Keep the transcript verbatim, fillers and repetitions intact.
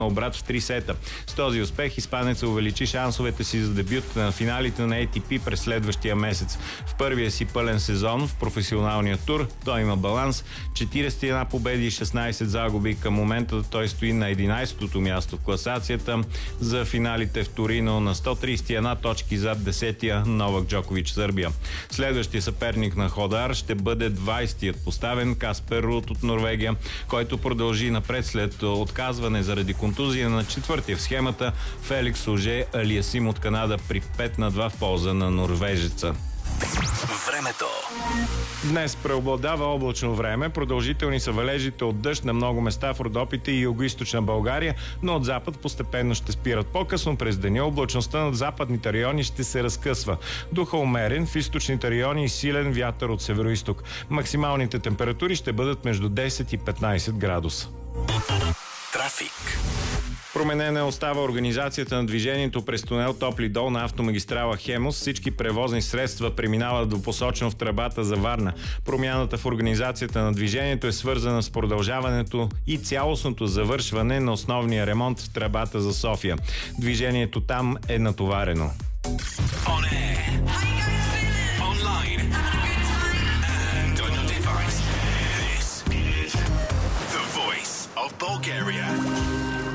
обрат в три сета. С този успех испанецът увеличи шансовете си за дебют на финалите на Ей Ти Пи през следващия месец. В първия си пълен сезон в професионалния тур той има баланс четиридесет и една победи и шестнадесет загуби. Към момента той стои на единадесетото място в класацията. За финалите в Торино на сто тридесет и една точки зад десетия Новак Джокович, Сърбия. Следващия съперник на Ходар ще бъде двадесетият поставен Каспер Руд от Норвегия, който продължи напред след отказване заради контузия на четвъртия в схемата Феликс Оже Алиасим от Канада при пет на два в полза на норвежеца. Времето. Днес преобладава облачно време. Продължителни са валежите от дъжд на много места в Родопите и югоизточна България, но от запад постепенно ще спират. По-късно през деня облачността над западните райони ще се разкъсва. Духа умерен, в източните райони и силен вятър от североизток. Максималните температури ще бъдат между десет и петнадесет градуса. Трафик. Променена остава организацията на движението през тунел Топли дол на автомагистрала Хемус. Всички превозни средства преминават двупосочно в тръбата за Варна. Промяната в организацията на движението е свързана с продължаването и цялостното завършване на основния ремонт в тръбата за София. Движението там е натоварено.